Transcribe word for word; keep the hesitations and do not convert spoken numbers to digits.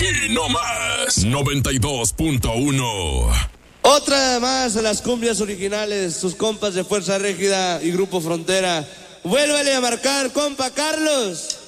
Aquí no más. noventa y dos punto uno. Otra más de las cumbias originales, sus compas de Fuerza Régida y Grupo Frontera. Vuélvele a marcar, compa Carlos.